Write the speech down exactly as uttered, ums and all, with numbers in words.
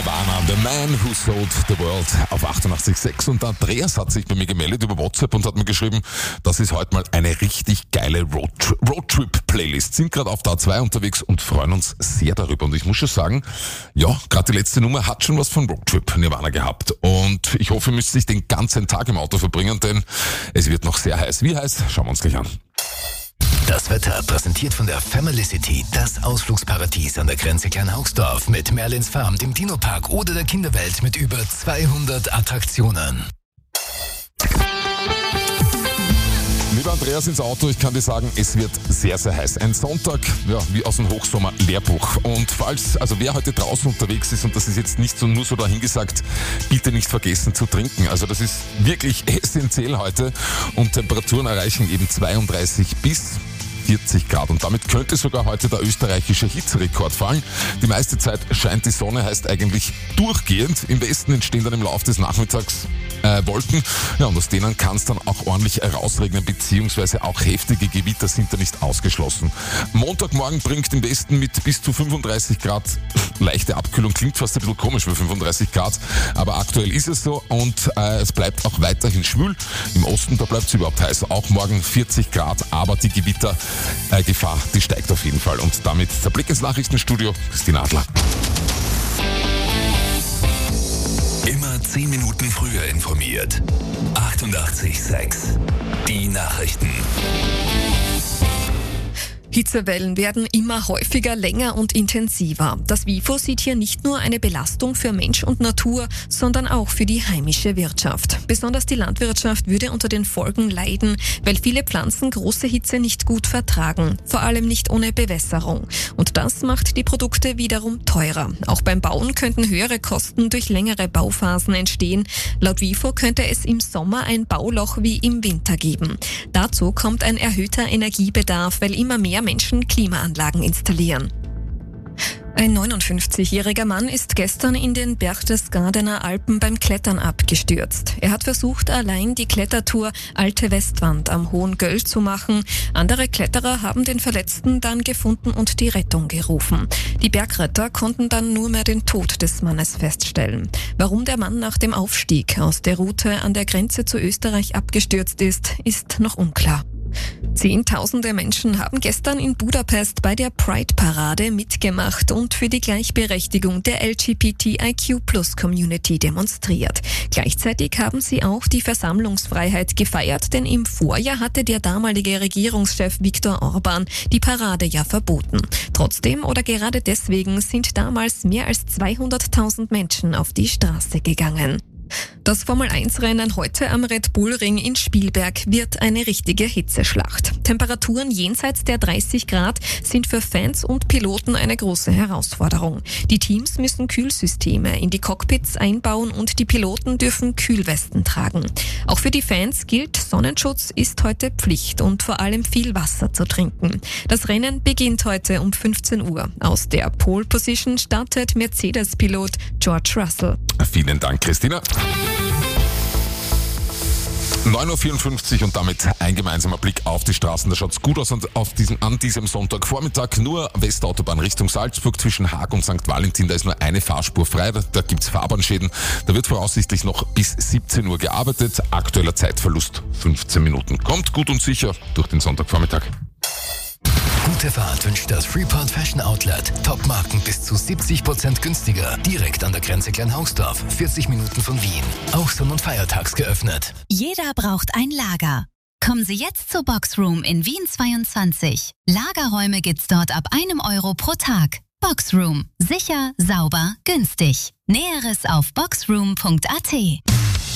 Nirvana, The Man Who Sold the World auf achtundachtzig Komma sechs. Und der Andreas hat sich bei mir gemeldet über WhatsApp und hat mir geschrieben, das ist heute mal eine richtig geile Road- Roadtrip-Playlist. Sind gerade auf der A zwei unterwegs und freuen uns sehr darüber. Und ich muss schon sagen, ja, gerade die letzte Nummer hat schon was von Roadtrip Nirvana gehabt. Und ich hoffe, ihr müsst sich den ganzen Tag im Auto verbringen, denn es wird noch sehr heiß. Wie heiß? Schauen wir uns gleich an. Das Wetter präsentiert von der Family City, das Ausflugsparadies an der Grenze Kleinhaugsdorf mit Merlins Farm, dem Dino-Park oder der Kinderwelt mit über zweihundert Attraktionen. Lieber Andreas, ins Auto, ich kann dir sagen, es wird sehr, sehr heiß. Ein Sonntag, ja, wie aus dem Hochsommer-Lehrbuch. Und falls, also wer heute draußen unterwegs ist, und das ist jetzt nicht so nur so dahingesagt, bitte nicht vergessen zu trinken. Also das ist wirklich essentiell heute. Und Temperaturen erreichen eben zweiunddreißig bis vierzig Grad. Und damit könnte sogar heute der österreichische Hitzerekord fallen. Die meiste Zeit scheint die Sonne, heißt eigentlich durchgehend. Im Westen entstehen dann im Laufe des Nachmittags äh, Wolken. Ja, und aus denen kann es dann auch ordentlich herausregnen, beziehungsweise auch heftige Gewitter sind da nicht ausgeschlossen. Montagmorgen bringt im Westen mit bis zu fünfunddreißig Grad leichte Abkühlung. Klingt fast ein bisschen komisch für fünfunddreißig Grad, aber aktuell ist es so und äh, es bleibt auch weiterhin schwül. Im Osten, da bleibt es überhaupt heiß. Auch morgen vierzig Grad, aber die Gewitter Äh, Gefahr, die steigt auf jeden Fall. Und damit der Blick ins Nachrichtenstudio, Christine Adler. Immer zehn Minuten früher informiert. achtundachtzig Komma sechs. Die Nachrichten. Hitzewellen werden immer häufiger, länger und intensiver. Das WIFO sieht hier nicht nur eine Belastung für Mensch und Natur, sondern auch für die heimische Wirtschaft. Besonders die Landwirtschaft würde unter den Folgen leiden, weil viele Pflanzen große Hitze nicht gut vertragen, vor allem nicht ohne Bewässerung. Und das macht die Produkte wiederum teurer. Auch beim Bauen könnten höhere Kosten durch längere Bauphasen entstehen. Laut WIFO könnte es im Sommer ein Bauloch wie im Winter geben. Dazu kommt ein erhöhter Energiebedarf, weil immer mehr Menschen Klimaanlagen installieren. Ein neunundfünfzigjähriger Mann ist gestern in den Berchtesgadener Alpen beim Klettern abgestürzt. Er hat versucht, allein die Klettertour Alte Westwand am Hohen Göll zu machen. Andere Kletterer haben den Verletzten dann gefunden und die Rettung gerufen. Die Bergretter konnten dann nur mehr den Tod des Mannes feststellen. Warum der Mann nach dem Aufstieg aus der Route an der Grenze zu Österreich abgestürzt ist, ist noch unklar. Zehntausende Menschen haben gestern in Budapest bei der Pride-Parade mitgemacht und für die Gleichberechtigung der L G B T I Q Plus Community demonstriert. Gleichzeitig haben sie auch die Versammlungsfreiheit gefeiert, denn im Vorjahr hatte der damalige Regierungschef Viktor Orban die Parade ja verboten. Trotzdem oder gerade deswegen sind damals mehr als zweihunderttausend Menschen auf die Straße gegangen. Das Formel eins Rennen heute am Red Bull Ring in Spielberg wird eine richtige Hitzeschlacht. Temperaturen jenseits der dreißig Grad sind für Fans und Piloten eine große Herausforderung. Die Teams müssen Kühlsysteme in die Cockpits einbauen und die Piloten dürfen Kühlwesten tragen. Auch für die Fans gilt, Sonnenschutz ist heute Pflicht und vor allem viel Wasser zu trinken. Das Rennen beginnt heute um fünfzehn Uhr. Aus der Pole Position startet Mercedes-Pilot George Russell. Vielen Dank, Christina. neun Uhr vierundfünfzig und damit ein gemeinsamer Blick auf die Straßen. Da schaut's gut aus und auf diesen, an diesem Sonntagvormittag nur Westautobahn Richtung Salzburg zwischen Haag und Sankt Valentin. Da ist nur eine Fahrspur frei, da, da gibt's Fahrbahnschäden. Da wird voraussichtlich noch bis siebzehn Uhr gearbeitet. Aktueller Zeitverlust fünfzehn Minuten. Kommt gut und sicher durch den Sonntagvormittag. Gute Fahrt wünscht das Freeport Fashion Outlet. Top-Marken bis zu siebzig Prozent günstiger. Direkt an der Grenze Kleinhaugsdorf. vierzig Minuten von Wien. Auch sonn- und feiertags geöffnet. Jeder braucht ein Lager. Kommen Sie jetzt zur Boxroom in Wien zweiundzwanzig. Lagerräume gibt's dort ab einem Euro pro Tag. Boxroom. Sicher, sauber, günstig. Näheres auf boxroom punkt a t.